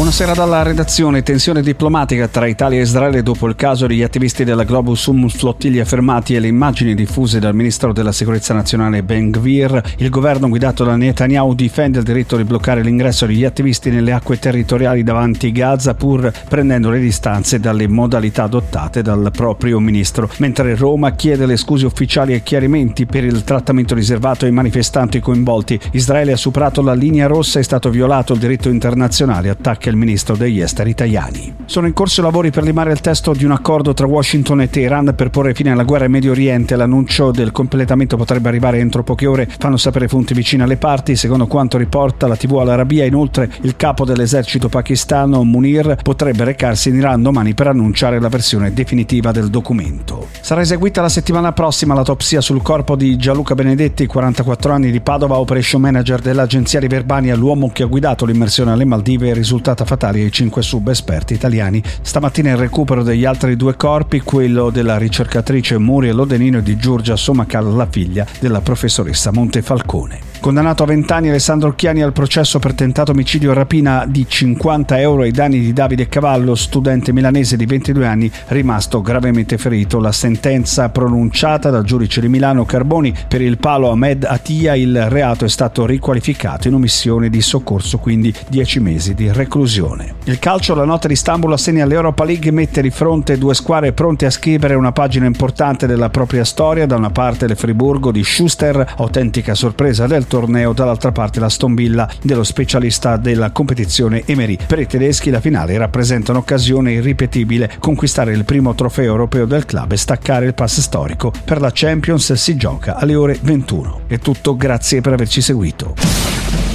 Buonasera dalla redazione. Tensione diplomatica tra Italia e Israele dopo il caso degli attivisti della Globus Flottiglia fermati e le immagini diffuse dal ministro della sicurezza nazionale Ben Gvir. Il governo guidato da Netanyahu difende il diritto di bloccare l'ingresso degli attivisti nelle acque territoriali davanti Gaza, pur prendendo le distanze dalle modalità adottate dal proprio ministro, mentre Roma chiede le scuse ufficiali e chiarimenti per il trattamento riservato ai manifestanti coinvolti. Israele ha superato la linea rossa, è stato violato il diritto internazionale, attacca il ministro degli esteri Tajani. Sono in corso i lavori per limare il testo di un accordo tra Washington e Teheran per porre fine alla guerra in Medio Oriente. L'annuncio del completamento potrebbe arrivare entro poche ore, fanno sapere fonti vicine alle parti. Secondo quanto riporta la TV Al Arabiya, inoltre il capo dell'esercito pakistano Munir potrebbe recarsi in Iran domani per annunciare la versione definitiva del documento. Sarà eseguita la settimana prossima l'autopsia sul corpo di Gianluca Benedetti, 44 anni, di Padova, operation manager dell'agenzia di Verbania, l'uomo che ha guidato l'immersione alle Maldive e risultata fatale ai 5 sub-esperti italiani. Stamattina il recupero degli altri 2 corpi, quello della ricercatrice Muriel Odenino e di Giorgia Somacal, la figlia della professoressa Montefalcone. Condannato a 20 anni Alessandro Chiani al processo per tentato omicidio e rapina di 50 euro ai danni di Davide Cavallo, studente milanese di 22 anni rimasto gravemente ferito. La sentenza pronunciata dal giudice di Milano Carboni per il palo Ahmed Attia, il reato è stato riqualificato in omissione di soccorso, quindi 10 mesi di reclusione. Il calcio, la notte di Istanbul assegna all'Europa League, mette di fronte 2 squadre pronte a scrivere una pagina importante della propria storia. Da una parte il Friburgo di Schuster, autentica sorpresa del torneo, dall'altra parte la Aston Villa dello specialista della competizione Emery. Per i tedeschi la finale rappresenta un'occasione irripetibile: conquistare il primo trofeo europeo del club e staccare il pass storico per la Champions. Si gioca alle ore 21. È tutto, grazie per averci seguito.